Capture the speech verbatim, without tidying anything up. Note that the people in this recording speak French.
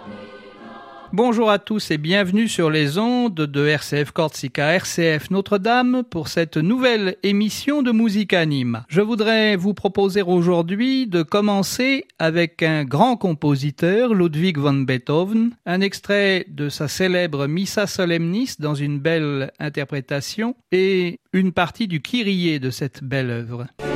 Bonjour à tous et bienvenue sur les ondes de R C F Corsica, R C F Notre-Dame pour cette nouvelle émission de Musique Anime. Je voudrais vous proposer aujourd'hui de commencer avec un grand compositeur, Ludwig van Beethoven, un extrait de sa célèbre Missa Solemnis dans une belle interprétation et une partie du Kyrie de cette belle œuvre.